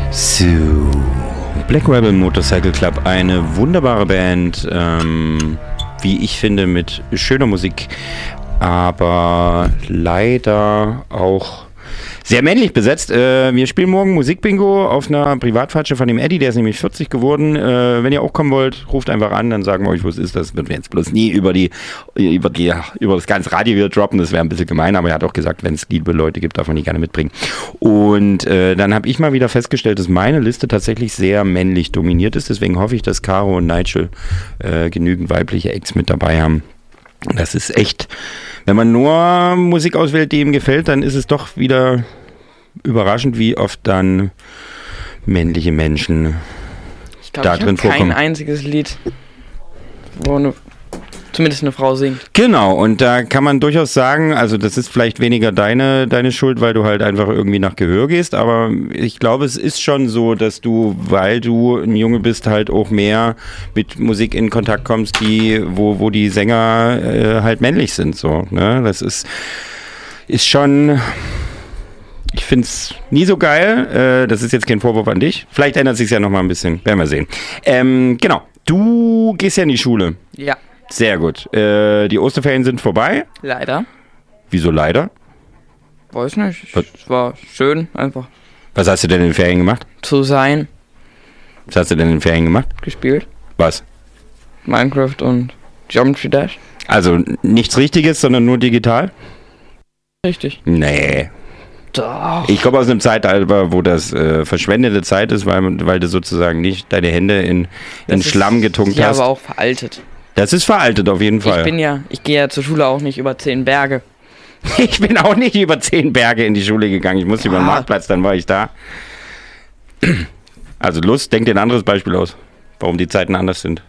So, Black Rebel Motorcycle Club, eine wunderbare Band, wie ich finde, mit schöner Musik, aber leider auch sehr männlich besetzt. Wir spielen morgen Musikbingo auf einer Privatfatsche von dem Eddie, der ist nämlich 40 geworden. Wenn ihr auch kommen wollt, ruft einfach an, dann sagen wir euch, wo es ist. Das wird wir jetzt bloß nie über das ganze Radio wieder droppen. Das wäre ein bisschen gemein, aber er hat auch gesagt, wenn es liebe Leute gibt, darf man die gerne mitbringen. Und dann habe ich mal wieder festgestellt, dass meine Liste tatsächlich sehr männlich dominiert ist. Deswegen hoffe ich, dass Caro und Nigel genügend weibliche Acts mit dabei haben. Das ist echt, wenn man nur Musik auswählt, die ihm gefällt, dann ist es doch wieder überraschend, wie oft dann männliche Menschen da drin vorkommen. Kein einziges Lied, wo zumindest eine Frau singt. Genau, und da kann man durchaus sagen, also das ist vielleicht weniger deine Schuld, weil du halt einfach irgendwie nach Gehör gehst, aber ich glaube, es ist schon so, dass du, weil du ein Junge bist, halt auch mehr mit Musik in Kontakt kommst, wo die Sänger halt männlich sind, so, ne? Das ist schon... Ich finde es nie so geil. Das ist jetzt kein Vorwurf an dich. Vielleicht ändert sich ja noch mal ein bisschen. Werden wir sehen. Genau. Du gehst ja in die Schule. Ja. Sehr gut. Die Osterferien sind vorbei. Leider. Wieso leider? Weiß nicht. Es war schön, einfach. Was hast du denn in den Ferien gemacht? Zu sein. Was hast du denn in den Ferien gemacht? Gespielt. Was? Minecraft und Geometry Dash. Also nichts Richtiges, sondern nur digital? Richtig. Nee. Doch. Ich komme aus einem Zeitalter, wo das verschwendete Zeit ist, weil du sozusagen nicht deine Hände in Schlamm getunkt hast. Ja, aber auch veraltet. Das ist veraltet auf jeden Fall. Ich gehe ja zur Schule auch nicht über 10 Berge. Ich bin auch nicht über 10 Berge in die Schule gegangen. Ich musste über den Marktplatz, dann war ich da. Also Lust, denk dir ein anderes Beispiel aus, warum die Zeiten anders sind.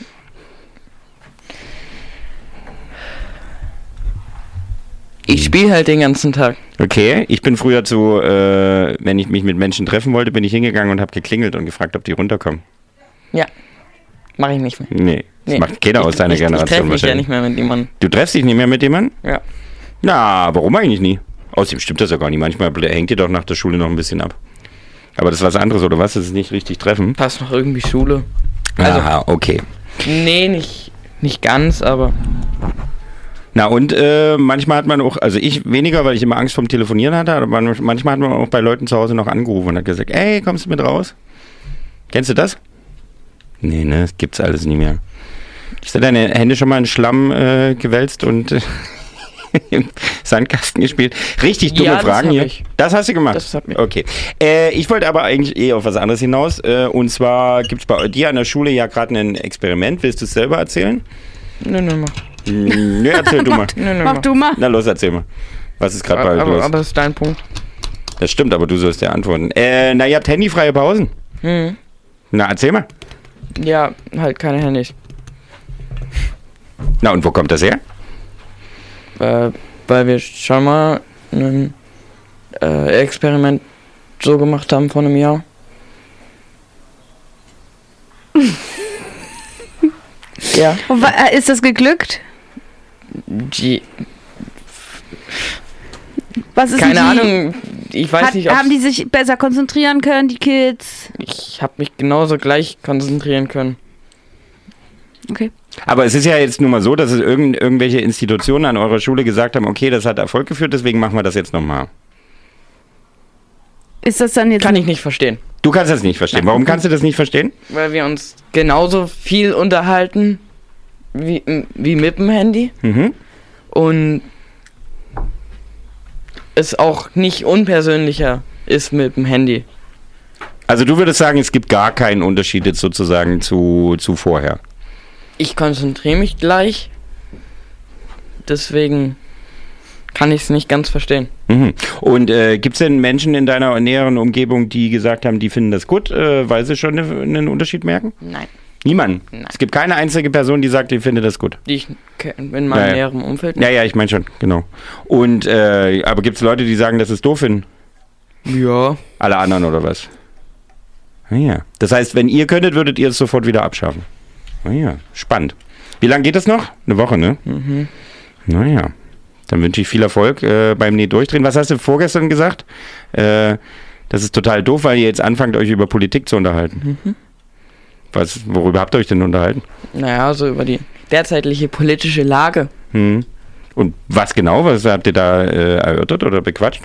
Ich spiele halt den ganzen Tag. Okay, ich bin früher wenn ich mich mit Menschen treffen wollte, bin ich hingegangen und habe geklingelt und gefragt, ob die runterkommen. Ja, mache ich nicht mehr. Nee, das macht keiner aus deiner Generation. Ich treffe mich ja nicht mehr mit jemandem. Du treffst dich nicht mehr mit jemandem? Ja. Na, warum eigentlich nie? Außerdem stimmt das ja gar nicht. Manchmal hängt ihr doch nach der Schule noch ein bisschen ab. Aber das ist was anderes, oder was? Das ist nicht richtig treffen? Passt noch irgendwie Schule. Also, aha, okay. Nee, nicht ganz, aber... Na und manchmal hat man auch, also ich weniger, weil ich immer Angst vom Telefonieren hatte, aber manchmal hat man auch bei Leuten zu Hause noch angerufen und hat gesagt, ey, kommst du mit raus? Kennst du das? Nee, ne, das gibt's alles nie mehr. Hast du deine Hände schon mal in Schlamm gewälzt und im Sandkasten gespielt? Richtig dumme Fragen hier. Das hast du gemacht? Das hat mich. Okay. Ich wollte aber eigentlich auf was anderes hinaus. Und zwar gibt's bei dir an der Schule ja gerade ein Experiment. Willst du es selber erzählen? Nö, mach. Nö, erzähl du mal. Mach du mal. Na los, erzähl mal. Was ist gerade bei los? Aber das ist dein Punkt. Das stimmt, aber du sollst ja antworten. Na, ihr habt handyfreie Pausen? Na, erzähl mal. Ja, halt keine Handys. Na, und wo kommt das her? Weil wir schon mal ein Experiment so gemacht haben vor einem Jahr. Ja. Und ist das geglückt? Was ist keine Ahnung, ich weiß nicht, haben die sich besser konzentrieren können, die Kids? Ich habe mich genauso gleich konzentrieren können. Okay. Aber es ist ja jetzt nur mal so, dass es irgendwelche Institutionen an eurer Schule gesagt haben, okay, das hat Erfolg geführt, deswegen machen wir das jetzt nochmal. Ist das dann jetzt... Kann ich nicht verstehen. Du kannst das nicht verstehen. Warum kannst du das nicht verstehen? Weil wir uns genauso viel unterhalten wie mit dem Handy. Mhm. Und es auch nicht unpersönlicher ist mit dem Handy. Also du würdest sagen, es gibt gar keinen Unterschied jetzt sozusagen zu vorher. Ich konzentriere mich gleich. Deswegen kann ich es nicht ganz verstehen. Mhm. Und gibt es denn Menschen in deiner näheren Umgebung, die gesagt haben, die finden das gut, weil sie schon einen Unterschied merken? Nein. Niemand? Nein. Es gibt keine einzige Person, die sagt, die findet das gut? Die ich in meinem näheren Umfeld nicht. Ja, ich meine schon, genau. Und, aber gibt es Leute, die sagen, dass es doof finden? Ja. Alle anderen oder was? Ja. Das heißt, wenn ihr könntet, würdet ihr es sofort wieder abschaffen? Ja, spannend. Wie lange geht das noch? Eine Woche, ne? Mhm. Naja. Dann wünsche ich viel Erfolg beim Durchdrehen. Was hast du vorgestern gesagt? Das ist total doof, weil ihr jetzt anfangt, euch über Politik zu unterhalten. Worüber habt ihr euch denn unterhalten? Naja, so über die derzeitige politische Lage. Und was genau? Was habt ihr da erörtert oder bequatscht?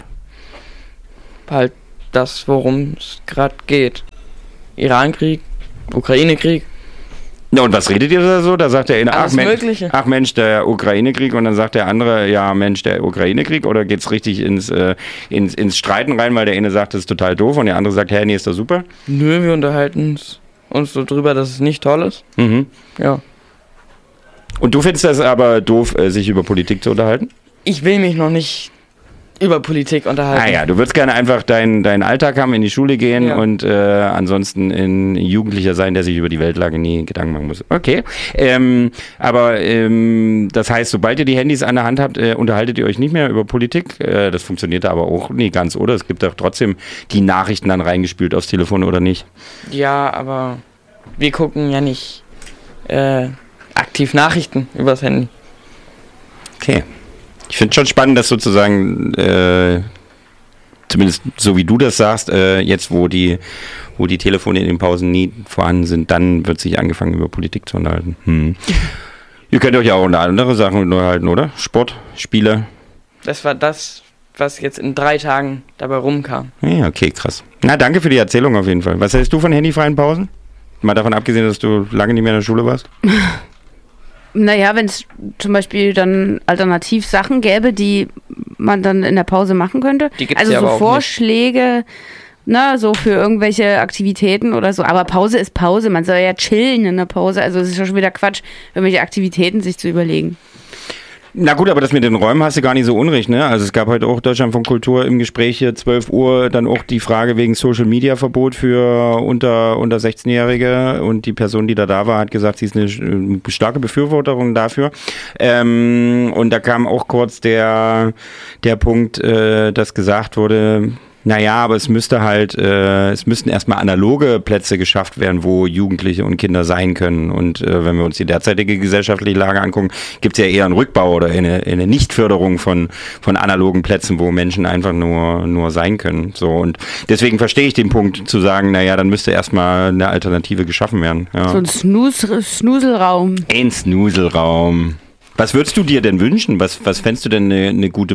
Halt das, worum es gerade geht. Irankrieg, Ukraine-Krieg. Ja, und was redet ihr da so? Da sagt der eine, Mögliche. ach Mensch, der Ukraine-Krieg, und dann sagt der andere, ja Mensch, der Ukraine-Krieg, oder geht's richtig ins Streiten rein, weil der eine sagt, das ist total doof, und der andere sagt, hey, nee, ist doch super? Nö, wir unterhalten uns so drüber, dass es nicht toll ist. Ja. Und du findest das aber doof, sich über Politik zu unterhalten? Ich will mich noch nicht über Politik unterhalten. Ah ja, du würdest gerne einfach deinen Alltag haben, in die Schule gehen und ansonsten ein Jugendlicher sein, der sich über die Weltlage nie Gedanken machen muss. Okay, aber das heißt, sobald ihr die Handys an der Hand habt, unterhaltet ihr euch nicht mehr über Politik? Das funktioniert aber auch nie ganz, oder? Es gibt doch trotzdem die Nachrichten dann reingespült aufs Telefon, oder nicht? Ja, aber wir gucken ja nicht aktiv Nachrichten übers Handy. Okay. Ich finde es schon spannend, dass sozusagen, zumindest so wie du das sagst, jetzt wo die Telefone in den Pausen nie vorhanden sind, dann wird sich angefangen, über Politik zu unterhalten. Ihr könnt euch ja auch unter andere Sachen unterhalten, oder? Sport, Spiele. Das war das, was jetzt in 3 Tagen dabei rumkam. Ja, okay, krass. Na, danke für die Erzählung auf jeden Fall. Was hältst du von handyfreien Pausen? Mal davon abgesehen, dass du lange nicht mehr in der Schule warst. Naja, wenn es zum Beispiel dann alternativ Sachen gäbe, die man dann in der Pause machen könnte. Die gibt's also ja so aber auch Vorschläge, ne, so für irgendwelche Aktivitäten oder so. Aber Pause ist Pause. Man soll ja chillen in der Pause. Also es ist ja schon wieder Quatsch, irgendwelche Aktivitäten sich zu überlegen. Na gut, aber das mit den Räumen hast du gar nicht so unrecht, ne? Also es gab heute auch Deutschlandfunk Kultur im Gespräch hier 12 Uhr dann auch die Frage wegen Social-Media-Verbot für unter 16-Jährige, und die Person, die da war, hat gesagt, sie ist eine starke Befürworterin dafür. Und da kam auch kurz der Punkt, dass gesagt wurde, naja, aber es müssten erstmal analoge Plätze geschafft werden, wo Jugendliche und Kinder sein können. Und wenn wir uns die derzeitige gesellschaftliche Lage angucken, gibt es ja eher einen Rückbau oder eine Nichtförderung von analogen Plätzen, wo Menschen einfach nur sein können. So, und deswegen verstehe ich den Punkt zu sagen, naja, dann müsste erstmal eine Alternative geschaffen werden. Ja. So ein Snuselraum. Ein Snuselraum. Was würdest du dir denn wünschen? Was fändest du denn eine gute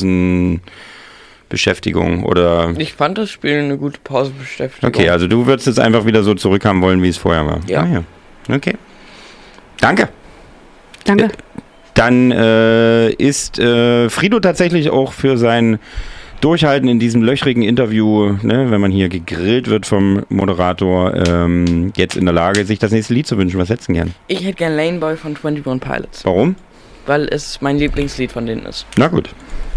Pausenbeschäftigung, oder? Ich fand das Spiel eine gute Pausenbeschäftigung. Okay, also du würdest jetzt einfach wieder so zurückhaben wollen, wie es vorher war. Ja. Ah, ja. Okay. Danke. Danke. Dann ist Frido tatsächlich auch für sein Durchhalten in diesem löchrigen Interview, ne, wenn man hier gegrillt wird vom Moderator, jetzt in der Lage, sich das nächste Lied zu wünschen. Was hättest du gern? Ich hätte gern Laneboy von 21 Pilots. Warum? Weil es mein Lieblingslied von denen ist. Na gut.